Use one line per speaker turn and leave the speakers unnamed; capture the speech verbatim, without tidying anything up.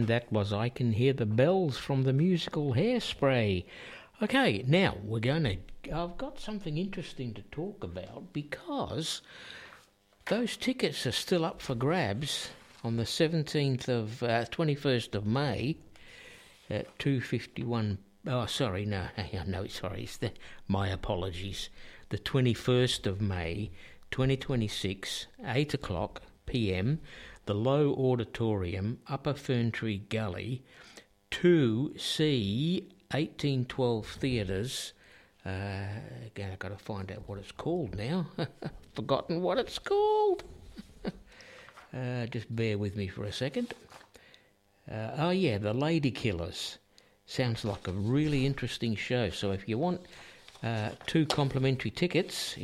that was I Can Hear the Bells from the musical Hairspray. Okay, now we're going to... I've got something interesting to talk about because those tickets are still up for grabs on the seventeenth of... Uh, twenty-first of May at two fifty-one... Oh, sorry, no, no, sorry, it's the, my apologies. The twenty-first of May, twenty twenty-six, eight o'clock p m, the Low Auditorium, Upper Ferntree Gully, two C eighteen twelve Theatres. Uh, again, I've got to find out what it's called now. Forgotten what it's called. uh, just bear with me for a second. Uh, oh, yeah, The Lady Killers. Sounds like a really interesting show. So if you want uh, two complimentary tickets...